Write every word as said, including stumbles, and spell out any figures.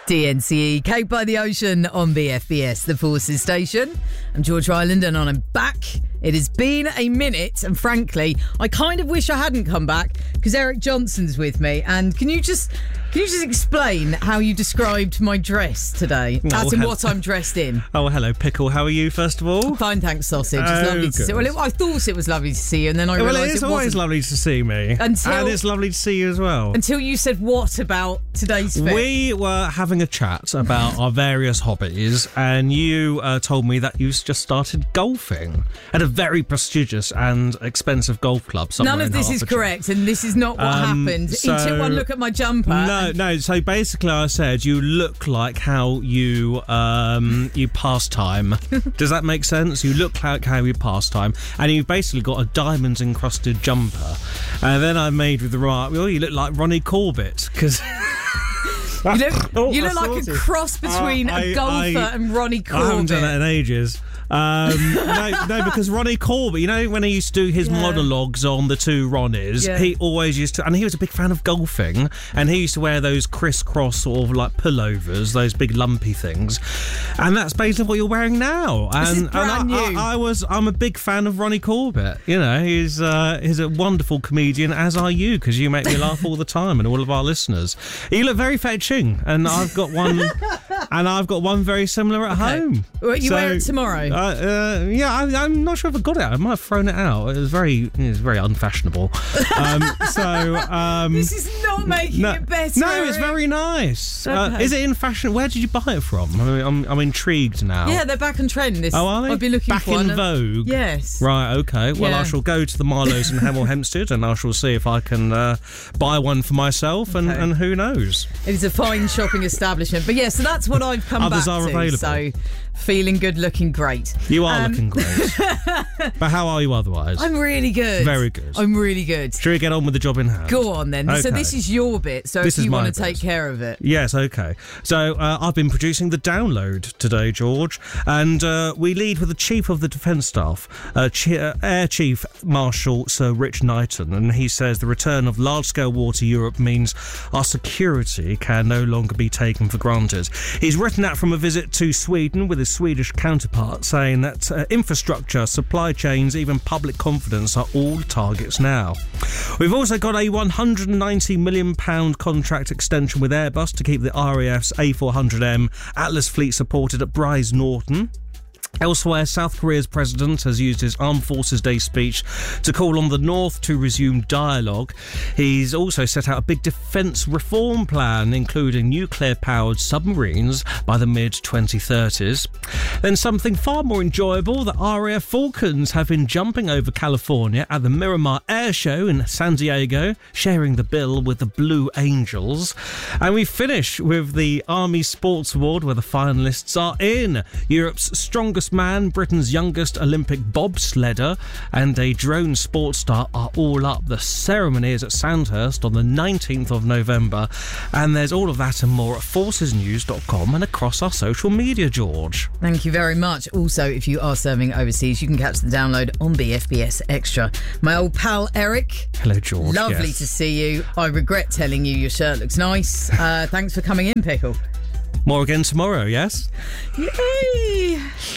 D N C E, Cake by the Ocean on B F B S, the Forces Station. I'm George Ryland and I'm back. It has been a minute and frankly, I kind of wish I hadn't come back because Eric Johnson's with me. And can you just can you just explain how you described my dress today? Oh, As in he- what I'm dressed in. Oh, hello, Pickle. How are you, first of all? Fine, thanks, Sausage. It's Oh, lovely to see. good. Well, it, I thought it was lovely to see you, and then I Well, realised it is it always wasn't. lovely to see me. Until- and it's lovely to see you as well. Until you said what about today's fit? We were having a chat about our various hobbies, and you uh, told me that you just started golfing at a very prestigious and expensive golf club. somewhere None of in this is Hertfordshire. correct, and this is not what Um, happened so- until one look at my jumper. No, no. So basically, I said you look like how you um, you pass time. Does that make sense? You look like how you pass time, and you've basically got a diamonds encrusted jumper. And then I made with the right. Well, you look like Ronnie Corbett because. You look, Oh, you I look like a sorted. cross between Uh, I- a golfer I- and Ronnie I haven't done that Corbett. in ages. Um, no, no, because Ronnie Corbett, you know, when he used to do his Yeah. monologues on the two Ronnies, Yeah. he always used to, and he was a big fan of golfing, and he used to wear those crisscross sort of like pullovers, those big lumpy things, and that's basically what you're wearing now. And, This is and brand I, new. I, I was, I'm a big fan of Ronnie Corbett. You know, he's uh, he's a wonderful comedian, as are you, because you make me laugh all the time, and all of our listeners. You look very fetching, and I've got one, and I've got one very similar at Okay. home. Well, you So, wear it tomorrow. Uh, uh, yeah, I, I'm not sure if I got it. I might have thrown it out. It was very, it was very unfashionable. Um, so um, This is not making no, it better. no, it's Eric. very nice. Uh, Okay. is it in fashion? Where did you buy it from? I mean, I'm, I'm intrigued now. Yeah, they're back on trend. This, Oh, are they? I've been looking Back for in one. vogue? Yes. Right, okay. Well, Yeah. I shall go to the Marlows in Hemel Hempstead and I shall see if I can uh, buy one for myself, and, Okay. and who knows? It is a fine shopping establishment. But yeah, so that's what I've come Others back are to. available. So feeling good, looking great. You are Um, looking great. But how are you otherwise? I'm really good. Very good. I'm really good. Shall we get on with the job in hand? Go on then. So Okay. this is your bit. So This if is you my want to take bit. care of it. Yes, okay. So uh, I've been producing the download today, George, and uh, we lead with the Chief of the Defence Staff, uh, Ch- uh, Air Chief Marshal Sir Rich Knighton, and he says the return of large-scale war to Europe means our security can no longer be taken for granted. He's written that from a visit to Sweden with his Swedish counterpart, saying that uh, infrastructure, supply chains, even public confidence are all targets now. We've also got a one hundred ninety million pounds contract extension with Airbus to keep the R A F's A four hundred M Atlas fleet supported at Bryce Norton. Elsewhere, South Korea's president has used his Armed Forces Day speech to call on the North to resume dialogue. He's also set out a big defence reform plan, including nuclear-powered submarines by the mid twenty thirties. Then something far more enjoyable, the R A F Falcons have been jumping over California at the Miramar Air Show in San Diego, sharing the bill with the Blue Angels. And we finish with the Army Sports Award, where the finalists are in Europe's strongest man, Britain's youngest Olympic bobsledder, and a drone sports star are all up. The ceremony is at Sandhurst on the nineteenth of November, and there's all of that and more at forces news dot com and across our social media, George. Thank you very much. Also, if you are serving overseas, you can catch the download on B F B S Extra. My old pal Eric. Hello, George. Lovely Yes. to see you. I regret telling you your shirt looks nice. Uh, thanks for coming in, Pickle. More again tomorrow, yes? Yay!